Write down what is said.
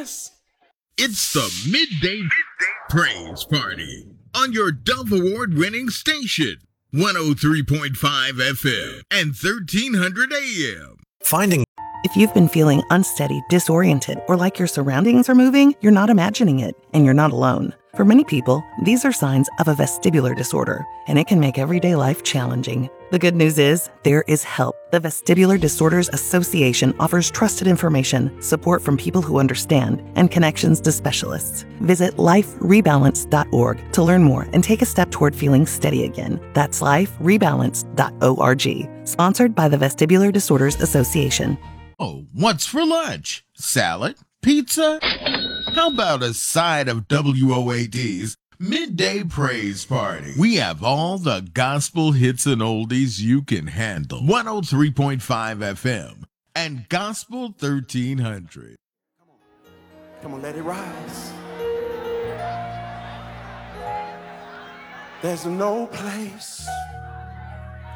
rise. It's the Midday Praise Party on your Dove Award winning station, 103.5 FM and 1300 AM. If you've been feeling unsteady, disoriented, or like your surroundings are moving, you're not imagining it, and you're not alone. For many people, these are signs of a vestibular disorder, and it can make everyday life challenging. The good news is, there is help. The Vestibular Disorders Association offers trusted information, support from people who understand, and connections to specialists. Visit liferebalance.org to learn more and take a step toward feeling steady again. That's liferebalance.org. Sponsored by the Vestibular Disorders Association. Oh, what's for lunch? Salad? Pizza? How about a side of WOAD's Midday Praise Party? We have all the gospel hits and oldies you can handle. 103.5 FM and Gospel 1300. Come on, let it rise. There's no place